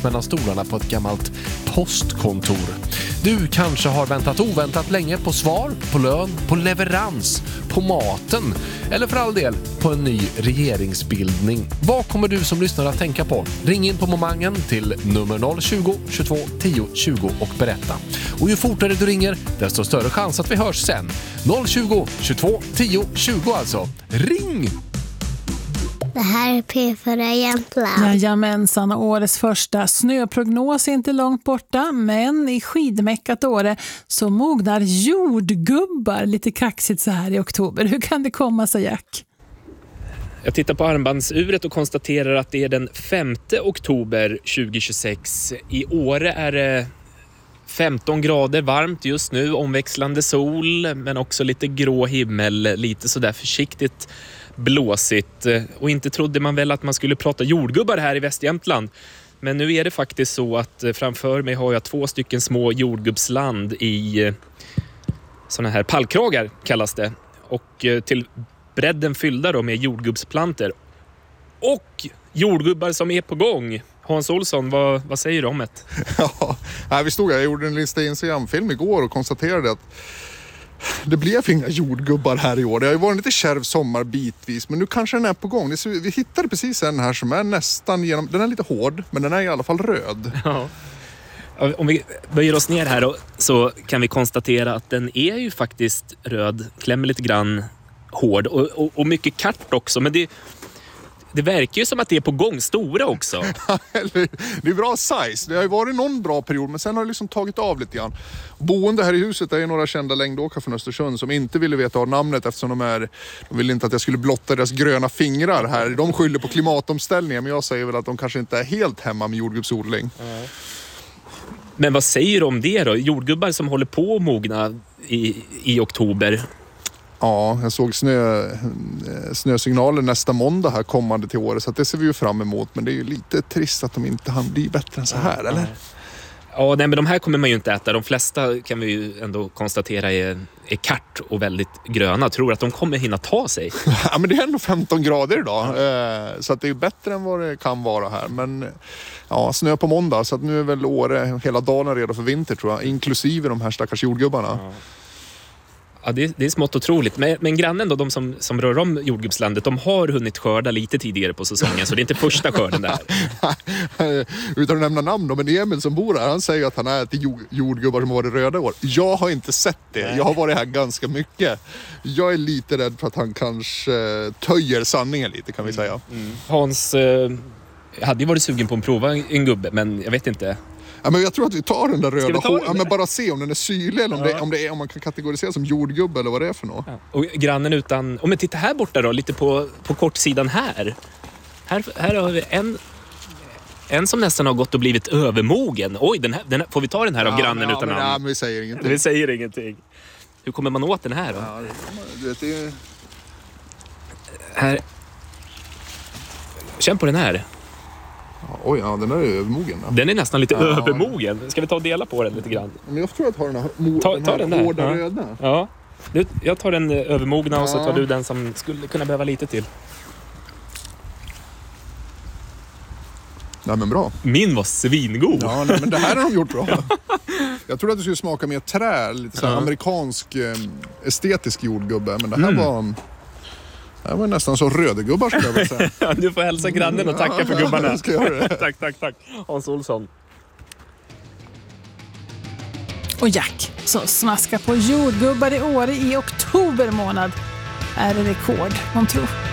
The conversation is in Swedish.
mellan stolarna på ett gammalt postkontor. Du kanske har väntat oväntat länge på svar, på lön, på leverans, på maten eller för all del på en ny regeringsbildning. Vad kommer du som lyssnar att tänka på? Ring in på momangen till nummer 020 22 10 20 och berätta. Och ju fortare du ringer, desto större chans att vi hörs sen. 020 22 10 20 alltså. Ring! Det här är P4 Jämtland. Jajamensan, årets första snöprognos är inte långt borta, men i skidmäckat Åre så mognar jordgubbar lite kaxigt så här i oktober. Hur kan det komma sig, Jack? Jag tittar på armbandsuret och konstaterar att det är den 5 oktober 2026. I Åre är det 15 grader varmt just nu, omväxlande sol men också lite grå himmel, lite sådär försiktigt blåsigt. Och inte trodde man väl att man skulle prata jordgubbar här i Västjämtland. Men nu är det faktiskt så att framför mig har jag 2 stycken små jordgubbsland i såna här pallkragar kallas det. Och till bredden fyllda då med jordgubbsplanter. Och jordgubbar som är på gång. Hans Olsson, vad säger du om det? Ja, vi stod här, jag gjorde en lista Instagram-film igår och konstaterade att det blev inga jordgubbar här i år. Det har ju varit lite kärv sommar bitvis, men nu kanske den är på gång. Vi hittade precis en här som är nästan genom... Den är lite hård, men den är i alla fall röd. Ja. Om vi böjer oss ner här så kan vi konstatera att den är ju faktiskt röd. Klämmer lite grann hård och mycket kart också, men det verkar ju som att det är på gång stora också. Det är bra size. Det har ju varit någon bra period, men sen har det liksom tagit av lite grann. Boende här i huset är ju några kända längdåkare från Östersund som inte ville veta av namnet eftersom de ville inte att jag skulle blotta deras gröna fingrar här. De skyller på klimatomställningen, men jag säger väl att de kanske inte är helt hemma med jordgubbsodling. Men vad säger du om det då? Jordgubbar som håller på att mogna i oktober. Ja, jag såg snösignaler nästa måndag här kommande till året, så att det ser vi ju fram emot. Men det är ju lite trist att de inte hann bli bättre än så här, eller? Ja, nej, men de här kommer man ju inte äta. De flesta kan vi ju ändå konstatera är kart och väldigt gröna. Tror att de kommer hinna ta sig? Ja, men det är ändå 15 grader idag. Så att det är bättre än vad det kan vara här. Men ja, snö på måndag, så att nu är väl Åre hela dagen redo för vinter tror jag. Inklusive de här stackars jordgubbarna. Ja. Ja, det är smått otroligt. Men grannen då, de som rör om jordgubbslandet, de har hunnit skörda lite tidigare på säsongen, så det är inte första skörden där. Utan att nämna namn då, men Emil som bor här, han säger att han äter jordgubbar som har varit röda år. Jag har inte sett det. Jag har varit här ganska mycket. Jag är lite rädd för att han kanske töjer sanningen lite, kan vi säga. Hans hade ju varit sugen på att prova en gubbe, men jag vet inte. Ja, men jag tror att vi tar den där röda ja, men bara se om den är syrlig eller om man kan kategorisera som jordgubbe eller vad det är för något. Ja. Och grannen utan... men titta här borta då, lite på kortsidan här. Här har vi en som nästan har gått och blivit övermogen. Oj, den här, får vi ta den här av grannen utan namn? Ja, men vi säger ingenting. Vi säger ingenting. Hur kommer man åt den här då? Ja, det är... Här. Känn på den här. Oj, ja, den är övermogen. Ja. Den är nästan lite övermogen. Ska vi ta och dela på den lite grann? Men jag tror att jag tar den här hårda röda. Ja. Jag tar den övermogna och så tar du den som skulle kunna behöva lite till. Nej, men bra. Min var svingod. Ja, nej, men det här har de gjort bra. Jag trodde att det skulle smaka mer trä, lite så här amerikansk estetisk jordgubbe, men det här var nästan så rödegubbar skulle jag vilja säga. Du får hälsa grannen och tacka för gubbarna. Jag ska göra det. Tack. Hans Olsson. Och Jack, så smaska på jordgubbar i Åre i oktober månad. Är det rekord, man tror.